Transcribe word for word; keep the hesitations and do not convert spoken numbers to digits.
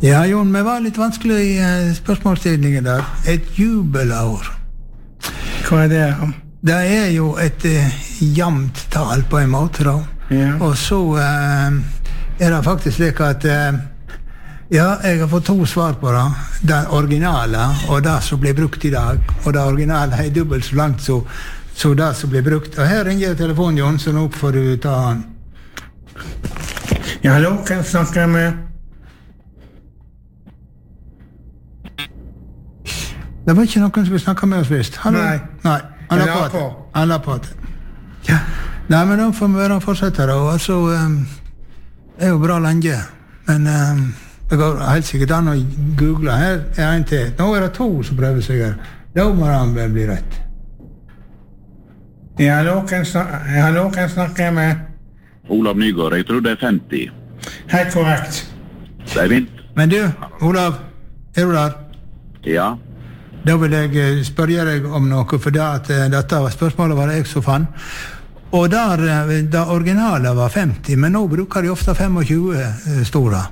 Ja, Jon, vi var litt vanskelig i uh, spørsmålstidningen der. Et jubelår. Hva er det? Det er jo et uh, jamt tal på en måte da. Ja. Og så uh, er det faktisk slik at uh, ja, jeg har fått to svar på det. Den originale og det som blir brukt i dag. Og det originale er dobbelt så langt så, så det som blir brukt. Og her ringer telefonen, Jon, så nå får du ta den. Ja, hallo, kan jeg snakke med? Det var ikke noen som ville snakke med oss visst. Hallo? Nei. Nei, han la Jeg la på. på. Han la på. Ja. Nei, men da får vi bare fortsette da. Altså, um, det er jo bra lenge. Men um, det går helt sikkert an å google. Her er en til. Nå er det to som prøver seg her. Da må han vel bli rett. Ja, hallo, kan jeg snakke, ja, hallo, kan jeg snakke med? Olav Nygaard, jeg tror det er femti. Helt korrekt. Det er vint. Men du, Olav, er du der? Ja. Da vil jeg eh, spørre deg om noe, for det at eh, dette var spørsmålet var det jeg som fann. Og der, eh, det originale var femti, men nå bruker de ofte tjuefem eh, store.